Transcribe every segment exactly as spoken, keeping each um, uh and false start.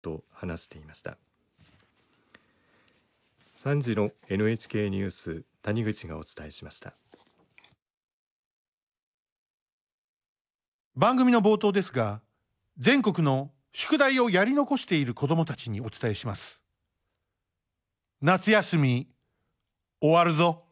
と話していました。さんじの エヌエイチケー ニュース、谷口がお伝えしました。 番組の冒頭ですが、全国の宿題をやり残している子どもたちにお伝えします。夏休み終わるぞ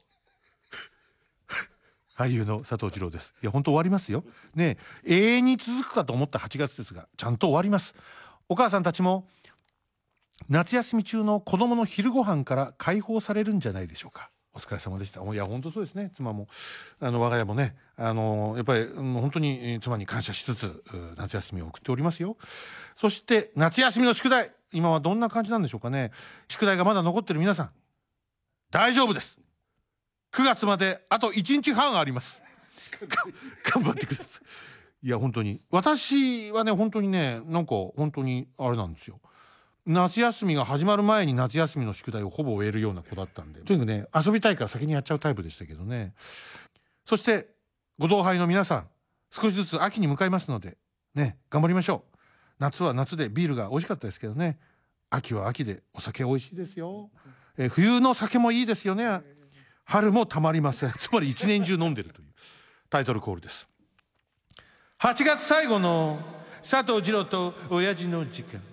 俳優の佐藤二朗です。いや本当終わりますよね。え永遠に続くかと思ったはちがつですが、ちゃんと終わります。お母さんたちも夏休み中の子どもの昼ご飯から解放されるんじゃないでしょうか。お疲れ様でした。いや本当そうですね。妻もあの我が家もね、あのやっぱり本当に妻に感謝しつつ夏休みを送っておりますよ。そして夏休みの宿題、今はどんな感じなんでしょうかね。宿題がまだ残ってる皆さん、大丈夫です。くがつまであといちにちはんあります頑張ってください。いや本当に私はね、本当にね、なんか本当にあれなんですよ。夏休みが始まる前に夏休みの宿題をほぼ終えるような子だったんで、とにかくね、遊びたいから先にやっちゃうタイプでしたけどね。そしてご同輩の皆さん、少しずつ秋に向かいますのでね、頑張りましょう。夏は夏でビールが美味しかったですけどね、秋は秋でお酒美味しいですよ。えー、冬の酒もいいですよね。春もたまりません。つまり一年中飲んでるというタイトルコールです。はちがつ最後の佐藤二朗と親父の時間。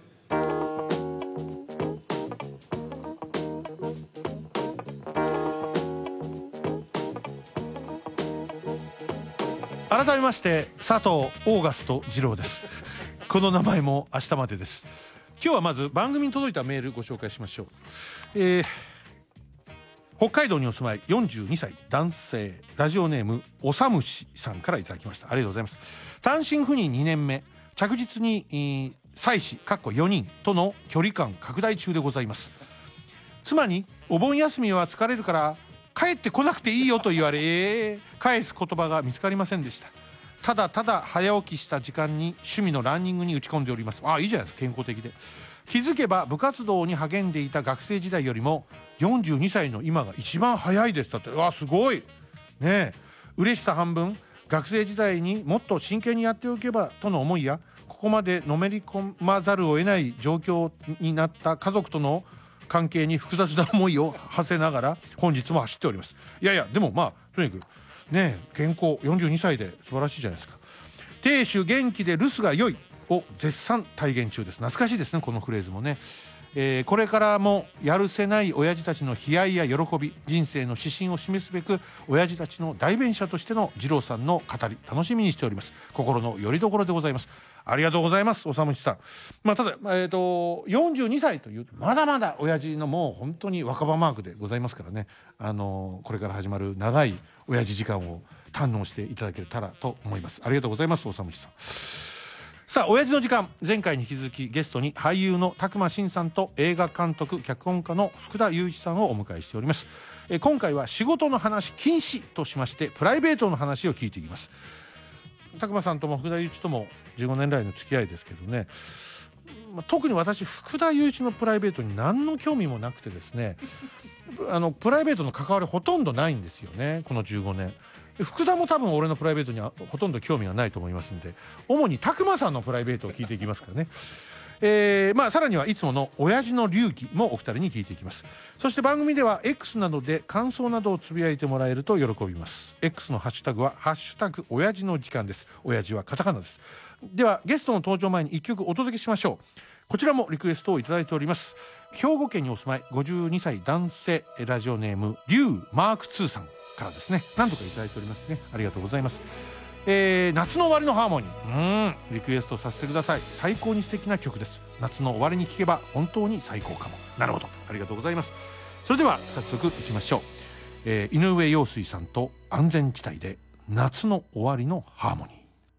改めまして佐藤オーガスト二朗です。この名前も明日までです。今日はまず番組に届いたメールご紹介しましょう。えー、北海道にお住まいよんじゅうにさい男性、ラジオネームおさむしさんからいただきました。ありがとうございます。単身赴任にねんめ、着実に、えー、妻子かっこよにんとの距離感拡大中でございます。妻にお盆休みは疲れるから帰ってこなくていいよと言われ、えー、返す言葉が見つかりませんでした。ただただ早起きした時間に趣味のランニングに打ち込んでおります。ああ、いいじゃないですか、健康的で。気づけば部活動に励んでいた学生時代よりもよんじゅうにさいの今が一番早いです。だって、うわすごいねえ。嬉しさ半分、学生時代にもっと真剣にやっておけばとの思いや、ここまでのめり込まざるを得ない状況になった家族との関係に複雑な思いを馳せながら本日も走っております。いやいや、でもまあとにかくね、健康、よんじゅうにさいで素晴らしいじゃないですか。亭主元気で留守が良いを絶賛体現中です。懐かしいですね、このフレーズもね。えー、これからもやるせない親父たちの悲哀や喜び、人生の指針を示すべく親父たちの代弁者としての二朗さんの語り、楽しみにしております。心の拠り所でございます。ありがとうございます、おさむしさん。まあただ、えーとよんじゅうにさいというまだまだ親父のもう本当に若葉マークでございますからね。あのー、これから始まる長い親父時間を堪能していただけたらと思います。ありがとうございます、おさむしさん。さあ、親父の時間、前回に引き続きゲストに俳優の宅間伸さんと映画監督脚本家の福田雄一さんをお迎えしております。え今回は仕事の話禁止としましてプライベートの話を聞いていきます。宅間さんとも福田雄一ともじゅうごねん来の付き合いですけどね、まあ、特に私福田雄一のプライベートに何の興味もなくてですねあのプライベートの関わりほとんどないんですよね、このじゅうごねん。福田も多分俺のプライベートにはほとんど興味がないと思いますので、主に拓磨さんのプライベートを聞いていきますからね。えーまあ、さらにはいつもの親父の流儀もお二人に聞いていきます。そして番組では X などで感想などをつぶやいてもらえると喜びます。 X のハッシュタグはハッシュタグ親父の時間です。親父はカタカナです。ではゲストの登場前にいっきょくお届けしましょう。こちらもリクエストをいただいております。兵庫県にお住まいごじゅうにさい男性、ラジオネームリュウマークツーさんからですね、何度かいただいておりますね。ありがとうございます。えー、夏の終わりのハーモニー、うーんリクエストさせてください。最高に素敵な曲です。夏の終わりに聴けば本当に最高かも。なるほど、ありがとうございます。それでは早速いきましょう。えー、井上陽水さんと安全地帯で夏の終わりのハーモニー。